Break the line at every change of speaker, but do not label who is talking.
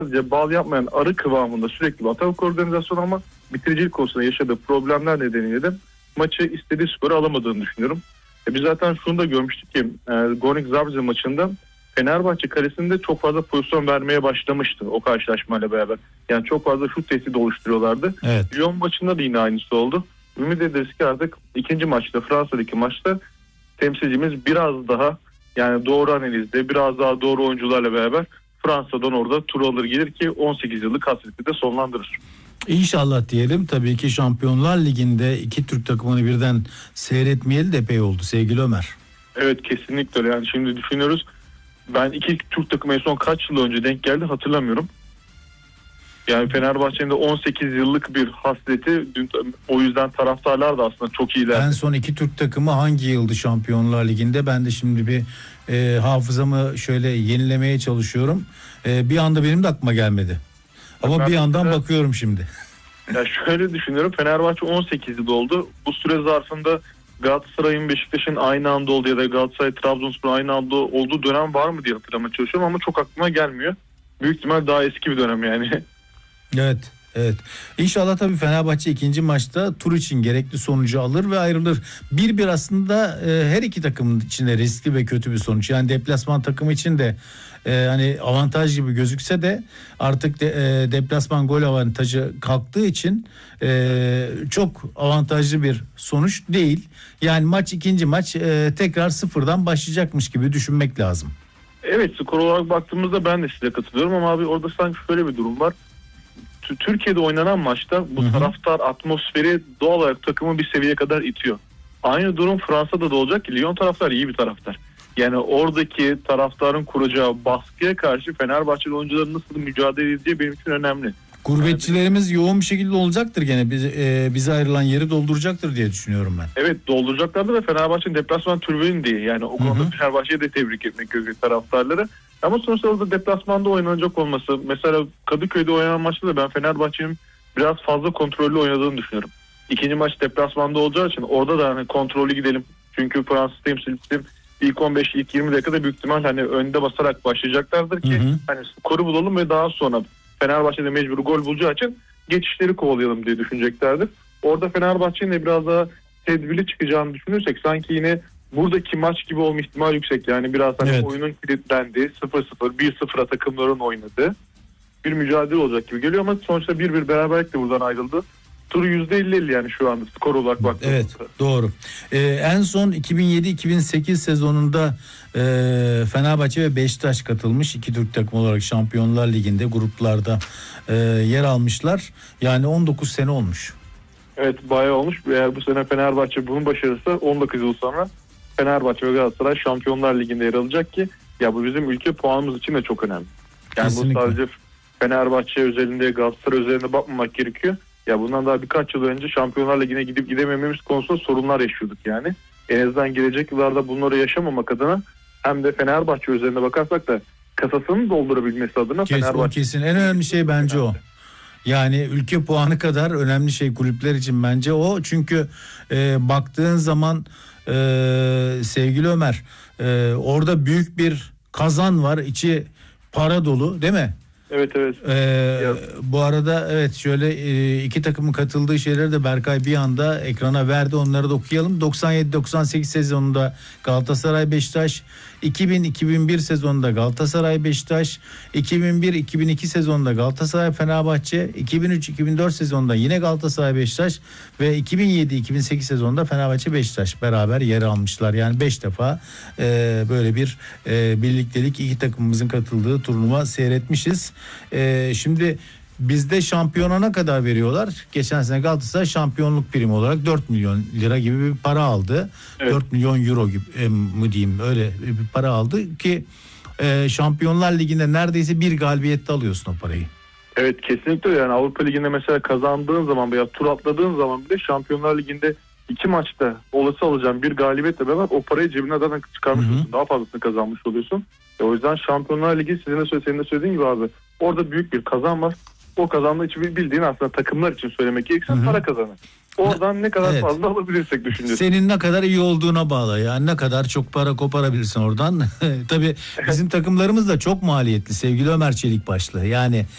bal yapmayan arı kıvamında sürekli bir atak organizasyonu ama bitiricilik konusunda yaşadığı problemler nedeniyle de maçı istediği skoru alamadığını düşünüyorum. Biz zaten şunu da görmüştük ki Gornik Zabrze maçında Fenerbahçe kalesinde çok fazla pozisyon vermeye başlamıştı o karşılaşmayla beraber. Yani çok fazla şut tehdidi oluşturuyorlardı.
Evet.
Lyon maçında da yine aynısı oldu. Ümit ederiz ki artık ikinci maçta, Fransa'daki maçta temsilcimiz biraz daha yani doğru analizde, biraz daha doğru oyuncularla beraber Fransa'dan orada tur alır gelir ki 18 yıllık hasreti de sonlandırır.
İnşallah diyelim. Tabii ki Şampiyonlar Ligi'nde iki Türk takımını birden seyretmeyeli de epey oldu sevgili Ömer.
Evet, kesinlikle öyle. Yani şimdi düşünüyoruz. Ben iki Türk takımı en son kaç yıl önce denk geldi hatırlamıyorum. Yani Fenerbahçe'nin de 18 yıllık bir hasreti. O yüzden taraftarlar da aslında çok iyiler.
En son iki Türk takımı hangi yıldı Şampiyonlar Ligi'nde? Ben de şimdi bir hafızamı şöyle yenilemeye çalışıyorum. Bir anda benim de aklıma gelmedi. Ama
ben
bir yandan
de
bakıyorum şimdi.
Ya şöyle düşünüyorum. Fenerbahçe 18 yıl oldu. Bu süre zarfında Galatasaray'ın Beşiktaş'ın aynı anda olduğu ya da Galatasaray Trabzonspor aynı anda olduğu dönem var mı diye hatırlamaya çalışıyorum ama çok aklıma gelmiyor. Büyük ihtimal daha eski bir dönem yani.
Evet. Evet. İnşallah tabii Fenerbahçe ikinci maçta tur için gerekli sonucu alır ve ayrılır. 1-1 aslında her iki takımın içinde riskli ve kötü bir sonuç. Yani deplasman takımı için de hani avantaj gibi gözükse de artık deplasman gol avantajı kalktığı için çok avantajlı bir sonuç değil. Yani ikinci maç tekrar sıfırdan başlayacakmış gibi düşünmek lazım.
Evet, skor olarak baktığımızda ben de size katılıyorum ama abi orada sanki şöyle bir durum var. Türkiye'de oynanan maçta bu taraftar atmosferi doğal olarak takımı bir seviyeye kadar itiyor. Aynı durum Fransa'da da olacak ki Lyon taraftar iyi bir taraftar. Yani oradaki taraftarın kuracağı baskıya karşı Fenerbahçeli oyuncuların nasıl mücadele edeceği benim için önemli.
Gurbetçilerimiz yoğun bir şekilde olacaktır gene. Bize ayrılan yeri dolduracaktır diye düşünüyorum ben.
Evet, dolduracaklardır ve Fenerbahçe'nin deplasman tribünü diye. Yani o konuda Fenerbahçe'yi de tebrik etmek gerekiyor taraftarları. Ama sonuçta orada deplasmanda oynanacak olması. Mesela Kadıköy'de oynanan maçta da ben Fenerbahçe'nin biraz fazla kontrollü oynadığını düşünüyorum. İkinci maç deplasmanda olacağı için orada da hani kontrollü gidelim. Çünkü Fransız temsilcisi ilk 15, ilk 20 dakikada büyük ihtimal hani önde basarak başlayacaklardır ki hani skoru bulalım ve daha sonra Fenerbahçe'de mecbur gol bulacağı için geçişleri kovalayalım diye düşüneceklerdir. Orada Fenerbahçe'nin de biraz daha tedbirli çıkacağını düşünürsek sanki yine buradaki maç gibi olma ihtimali yüksek. Yani biraz hani oyunun kilitlendiği 0-0, 1-0'a takımların oynadığı bir mücadele olacak gibi geliyor ama sonuçta 1-1 beraberlikle buradan ayrıldı. Turu %50 yani şu anda skor olarak baktığımızda.
Evet, doğru. En son 2007-2008 sezonunda Fenerbahçe ve Beşiktaş katılmış. İki Türk takım olarak Şampiyonlar Ligi'nde gruplarda yer almışlar. Yani 19 sene olmuş.
Evet, bayağı olmuş. Eğer bu sene Fenerbahçe bunun başarısı 19 yıl sonra Fenerbahçe ve Galatasaray Şampiyonlar Ligi'nde yer alacak ki ya bu bizim ülke puanımız için de çok önemli. Yani kesinlikle. Bu sadece Fenerbahçe özelinde, Galatasaray özelinde bakmamak gerekiyor. Ya bundan daha birkaç yıl önce Şampiyonlar Ligi'ne gidip gidemememiz konusunda sorunlar yaşıyorduk yani. En azından gelecek yıllarda bunları yaşamamak adına hem de Fenerbahçe üzerine bakarsak da kasasını doldurabilmesi adına Fenerbahçe.
Kesin en önemli şey bence o. Yani ülke puanı kadar önemli şey kulüpler için bence o. Çünkü baktığın zaman sevgili Ömer orada büyük bir kazan var, içi para dolu değil mi?
Evet.
Bu arada evet şöyle iki takımın katıldığı şeyleri de Berkay bir anda ekrana verdi, onları da okuyalım. 97-98 sezonunda Galatasaray Beşiktaş, 2000-2001 sezonunda Galatasaray Beşiktaş, 2001-2002 sezonunda Galatasaray Fenerbahçe, 2003-2004 sezonunda yine Galatasaray Beşiktaş ve 2007-2008 sezonunda Fenerbahçe Beşiktaş beraber yer almışlar. Yani 5 defa böyle bir birliktelik iki takımımızın katıldığı turnuva seyretmişiz. Şimdi bizde şampiyona ne kadar veriyorlar? Geçen sene Galatasaray şampiyonluk primi olarak 4 milyon lira gibi bir para aldı. Evet. 4 milyon euro gibi mi diyeyim, öyle bir para aldı ki Şampiyonlar Ligi'nde neredeyse bir galibiyette alıyorsun o parayı.
Evet, kesinlikle. Yani Avrupa Ligi'nde mesela kazandığın zaman veya tur atladığın zaman bile Şampiyonlar Ligi'nde 2 maçta olası alacağın bir galibiyetle beraber o parayı cebine zaten çıkarmış oluyorsun. Daha fazlasını kazanmış oluyorsun. O yüzden Şampiyonlar Ligi senin de söylediğin gibi abi orada büyük bir kazan var. O kazanma için bildiğin aslında takımlar için söylemek gerekirse para kazanır. Oradan ne kadar fazla alabilirsek düşünüyoruz.
Senin ne kadar iyi olduğuna bağlı. Yani ne kadar çok para koparabilirsin oradan. Tabii bizim takımlarımız da çok maliyetli sevgili Ömer Çelikbaşlı. Yani